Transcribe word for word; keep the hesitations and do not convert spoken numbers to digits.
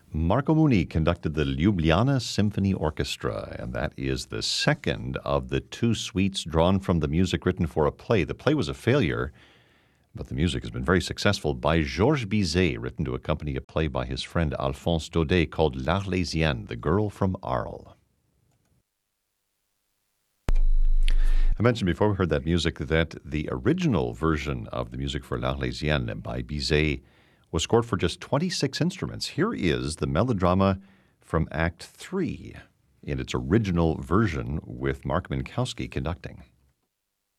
Marco Muni conducted the Ljubljana Symphony Orchestra, and that is the second of the two suites drawn from the music written for a play. The play was a failure, but the music has been very successful, by Georges Bizet, written to accompany a play by his friend Alphonse Daudet called L'Arlésienne, The Girl from Arles. I mentioned before we heard that music that the original version of the music for L'Arlésienne by Bizet was scored for just twenty-six instruments. Here is the melodrama from Act three in its original version with Mark Minkowski conducting.